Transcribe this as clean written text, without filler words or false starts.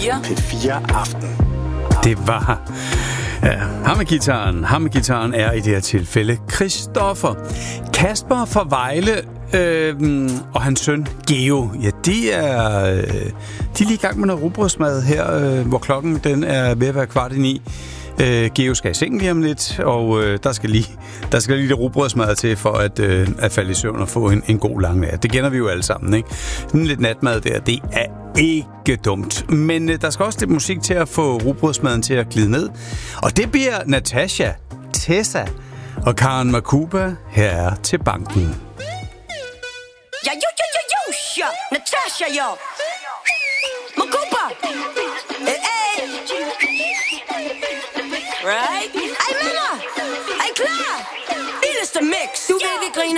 P4 Aften. Det var Hammegitaren er i det her tilfælde Christoffer. Kasper fra Vejle og hans søn Geo, ja, de er lige i gang med noget rugbrødsmad her, hvor klokken den er ved at være 8:45. Geo skal i seng lige om lidt, og der skal lige det rugbrødsmad til for at falde i søvn og få en god lang nat. Det kender vi jo alle sammen, ikke? Sådan lidt natmad der, det er ikke dumt. Men der skal også lidt musik til at få rugbrødsmaden til at glide ned. Og det bliver Natasha, Tessa og Karen Makuba. Her er Til Banken. Ja, Natasha, yo. Makuba. Hey. Right? Ej, mamma. Ej, klar. Det er the mix. Du ved, vi griner.